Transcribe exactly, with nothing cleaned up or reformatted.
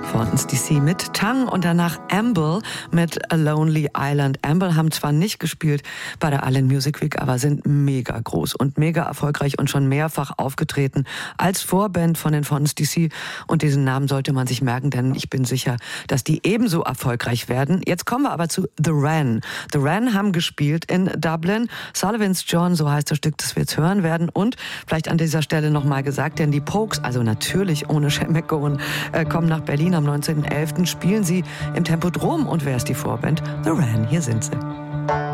Fontaine's D C mit Tang und danach Amble mit A Lonely Island. Amble haben zwar nicht gespielt bei der Island Music Week, aber sind mega groß und mega erfolgreich und schon mehrfach aufgetreten als Vorband von den Fontaine's D C. Und diesen Namen sollte man sich merken, denn ich bin sicher, dass die ebenso erfolgreich werden. Jetzt kommen wir aber zu The Wren. The Wren haben gespielt in Dublin. Sullivan's John, so heißt das Stück, das wir jetzt hören werden. Und vielleicht an dieser Stelle nochmal gesagt, denn die Pokes, also natürlich ohne Shane MacGowan, äh, kommen nach Berlin am neunzehnten elften Spielen sie im Tempodrom. Und wer ist die Vorband? The Wren, hier sind sie.